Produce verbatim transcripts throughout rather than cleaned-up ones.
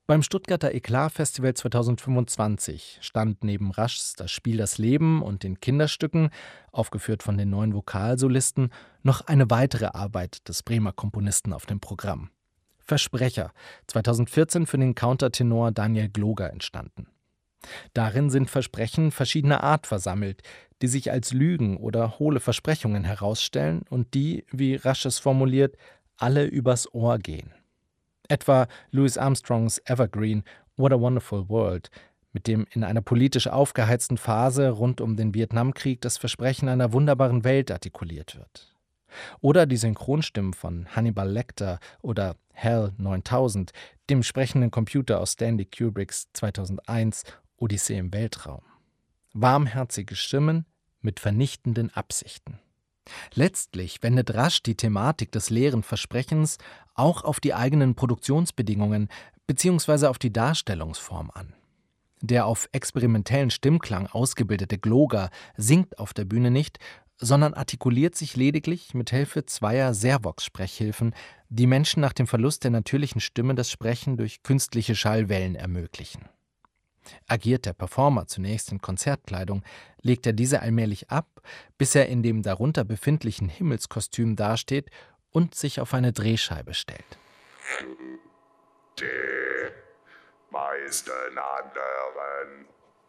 Beim Stuttgarter Eklat-Festival zweitausendfünfundzwanzig stand neben Raschs Das Spiel das Leben und den Kinderstücken, aufgeführt von den neuen Vokalsolisten, noch eine weitere Arbeit des Bremer Komponisten auf dem Programm. Versprecher, zweitausendvierzehn für den Countertenor Daniel Gloger entstanden. Darin sind Versprechen verschiedener Art versammelt, die sich als Lügen oder hohle Versprechungen herausstellen und die, wie Rasch es formuliert, alle übers Ohr gehen. Etwa Louis Armstrongs Evergreen What a Wonderful World, mit dem in einer politisch aufgeheizten Phase rund um den Vietnamkrieg das Versprechen einer wunderbaren Welt artikuliert wird. Oder die Synchronstimmen von Hannibal Lecter oder HAL neuntausend, dem sprechenden Computer aus Stanley Kubricks zweitausendeins Odyssee im Weltraum. Warmherzige Stimmen mit vernichtenden Absichten. Letztlich wendet Rasch die Thematik des leeren Versprechens auch auf die eigenen Produktionsbedingungen bzw. auf die Darstellungsform an. Der auf experimentellen Stimmklang ausgebildete Gloger singt auf der Bühne nicht, sondern artikuliert sich lediglich mit Hilfe zweier Servox-Sprechhilfen, die Menschen nach dem Verlust der natürlichen Stimme das Sprechen durch künstliche Schallwellen ermöglichen. Agiert der Performer zunächst in Konzertkleidung, legt er diese allmählich ab, bis er in dem darunter befindlichen Himmelskostüm dasteht und sich auf eine Drehscheibe stellt. Die meisten anderen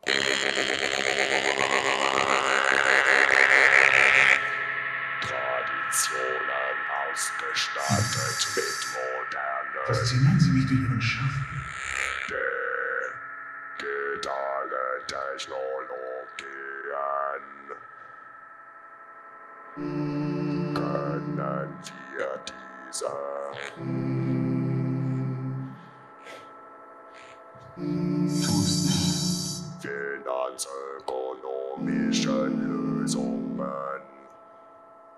Traditionen ausgestattet mit modernen Faszinieren Sie mich durch Ihren Schaffen. digitalen Technologien. Können wir diese Tu's nicht. finanzökonomischen Lösungen